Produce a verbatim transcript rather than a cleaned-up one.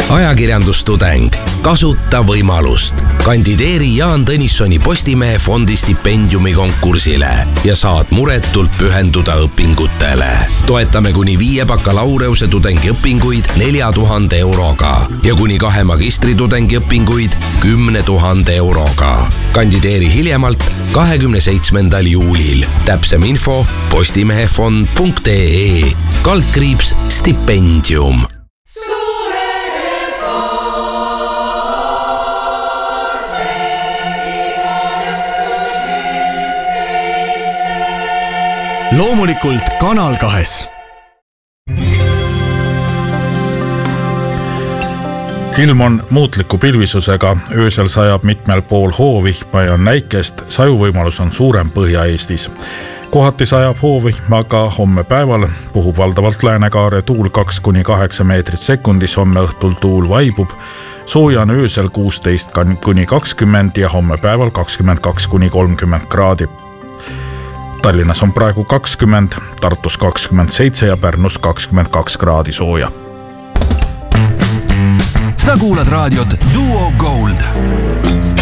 ajakirjandustudeng, kasuta võimalust. Kandideeri Jaan Tõnissoni Postimehe fondi stipendiumi konkursile ja saad muretult pühenduda õpingutele. Toetame kuni viie bakalaureuse tudengiõpinguid nelja tuhande euroga ja kuni kahe magistritudengiõpinguid kümne tuhande euroga. Kandideeri hiljemalt kahekümne seitsmendal juulil. Täpsem info postimehefond punkt ee kaldkriips stipendium. Loomulikult Kanal kahes. Ilm on muutliku pilvisusega, öösel sajab mitmel pool hoovihma ja näikest, sajuvõimalus on suurem Põhja-Eestis. Kohati sajab hoovihma, aga homme päeval puhub valdavalt läänekaare tuul kaks kuni kaheksa meetrit sekundis, homme õhtul tuul vaibub, sooja on öösel kuusteist kuni kakskümmend ja homme päeval kakskümmend kaks kuni kolmkümmend kraadi. Tallinnas on praegu kakskümmend, Tartus kakskümmend seitse ja Pärnus kakskümmend kaks kraadi sooja. Sa kuulad raadiot Duo Gold.